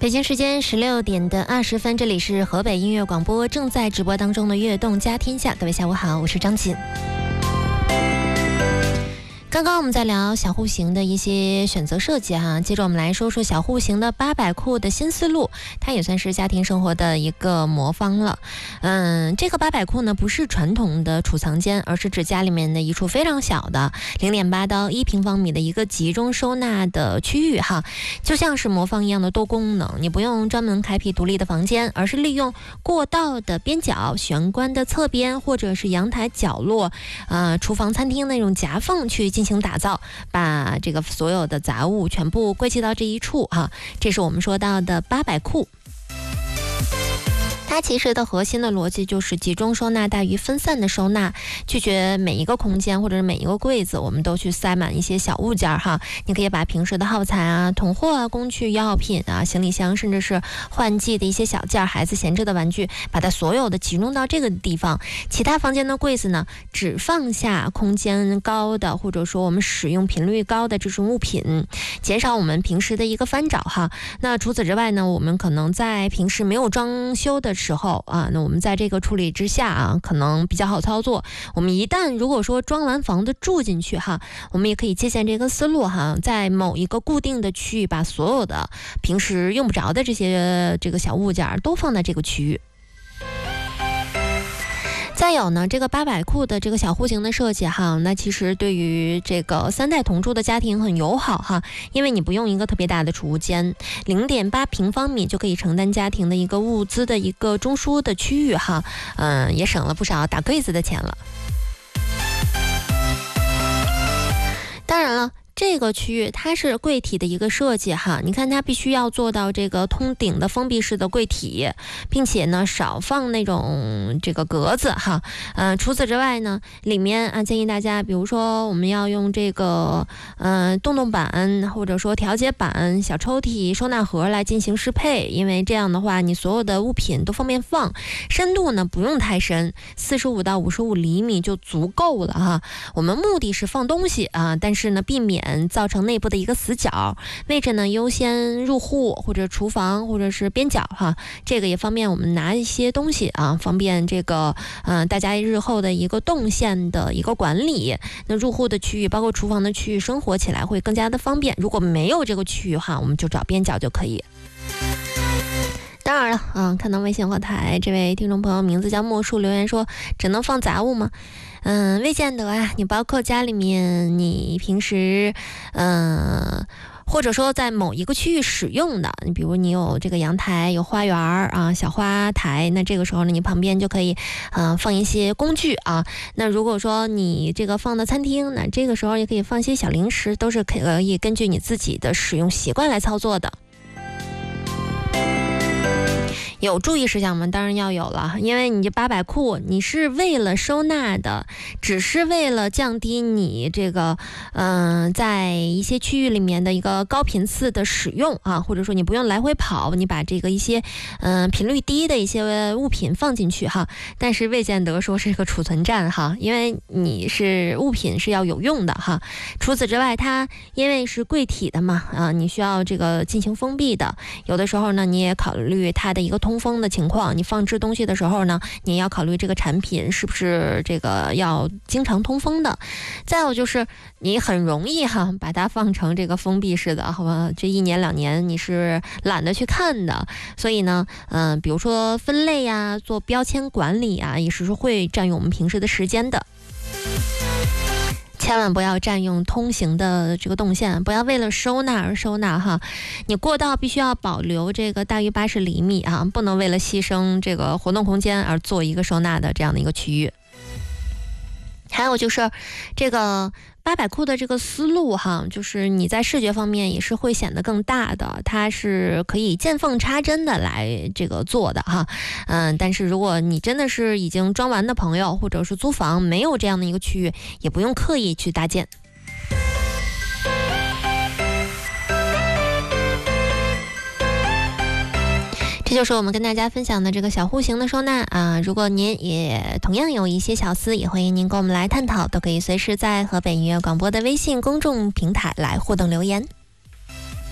北京时间16:20，这里是河北音乐广播正在直播当中的悦动家天下。各位下午好，我是张琴。刚刚我们在聊小户型的一些选择设计哈，接着我们来说说小户型的800库的新思路，它也算是家庭生活的一个魔方了。这个800库呢不是传统的储藏间，而是指家里面的一处非常小的0.8到1平方米的一个集中收纳的区域哈，就像是魔方一样的多功能，你不用专门开辟独立的房间，而是利用过道的边角、玄关的侧边或者是阳台角落、厨房餐厅那种夹缝去进行打造，把这个所有的杂物全部归集到这一处哈，这是我们说到的800库。它其实的核心的逻辑就是集中收纳大于分散的收纳，拒绝每一个空间或者是每一个柜子我们都去塞满一些小物件哈。你可以把平时的耗材啊、囤货啊、工具、药品啊、行李箱，甚至是换季的一些小件、孩子闲置的玩具，把它所有的集中到这个地方。其他房间的柜子呢，只放下空间高的或者说我们使用频率高的这种物品，减少我们平时的一个翻找哈。那除此之外呢，我们可能在平时没有装修的时候啊，那我们在这个处理之下啊，可能比较好操作。我们一旦如果说装完房子住进去哈，我们也可以借鉴这个思路哈，在某一个固定的区域，把所有的平时用不着的这个小物件都放在这个区域。再有呢，这个800库的这个小户型的设计哈，那其实对于这个3代同住的家庭很友好哈，因为你不用一个特别大的储物间，0.8平方米就可以承担家庭的一个物资的一个中枢的区域哈，也省了不少打柜子的钱了。当然了，这个区域它是柜体的一个设计哈，你看它必须要做到这个通顶的封闭式的柜体，并且呢少放那种这个格子哈。除此之外呢，里面建议大家，比如说我们要用这个洞洞板或者说调节板、小抽屉、收纳盒来进行适配，因为这样的话你所有的物品都方便放，深度呢不用太深，45到55厘米就足够了哈。我们目的是放东西啊，但是呢避免造成内部的一个死角，位置呢优先入户或者厨房或者是边角哈，这个也方便我们拿一些东西啊，方便这个大家日后的一个动线的一个管理。那入户的区域包括厨房的区域，生活起来会更加的方便。如果没有这个区域哈，我们就找边角就可以。当然了看到微信后台这位听众朋友名字叫莫树留言说，只能放杂物吗？未见得啊，你包括家里面你平时或者说在某一个区域使用的，你比如你有这个阳台有花园啊，小花台，那这个时候呢你旁边就可以放一些工具啊。那如果说你这个放到餐厅，那这个时候也可以放一些小零食，都是可以根据你自己的使用习惯来操作的。有注意事项吗？当然要有了，因为你这800库你是为了收纳的，只是为了降低你这个在一些区域里面的一个高频次的使用啊，或者说你不用来回跑，你把这个一些频率低的一些物品放进去哈，但是未见得说是个储存站哈，因为你是物品是要有用的哈。除此之外，它因为是柜体的嘛你需要这个进行封闭的，有的时候呢你也考虑它的一个通风的情况，你放置东西的时候呢，你也要考虑这个产品是不是这个要经常通风的。再有就是你很容易把它放成这个封闭式的，好吧？这1年2年你是懒得去看的，所以呢，比如说分类呀、做标签管理啊，也是会占用我们平时的时间的。千万不要占用通行的这个动线，不要为了收纳而收纳哈。你过道必须要保留这个大于80厘米啊，不能为了牺牲这个活动空间而做一个收纳的这样的一个区域。还有就是这个800库的这个思路哈，就是你在视觉方面也是会显得更大的，它是可以见缝插针的来这个做的哈。但是如果你真的是已经装完的朋友，或者是租房没有这样的一个区域，也不用刻意去搭建。这就是我们跟大家分享的这个小户型的收纳啊。如果您也同样有一些小思，也欢迎您跟我们来探讨，都可以随时在河北音乐广播的微信公众平台来互动留言。